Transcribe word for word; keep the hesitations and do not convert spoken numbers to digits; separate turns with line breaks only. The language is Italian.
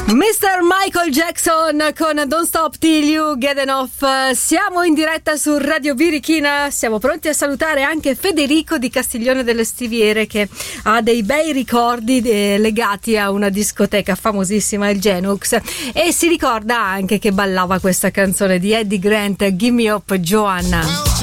mister Michael Jackson con Don't Stop Till You Get Enough. Siamo in diretta su Radio Birichina, siamo pronti a salutare anche Federico di Castiglione delle Stiviere, che ha dei bei ricordi de- legati a una discoteca famosissima, il Genux, e si ricorda anche che ballava questa canzone di Eddie Grant, Give Me Up Joanna.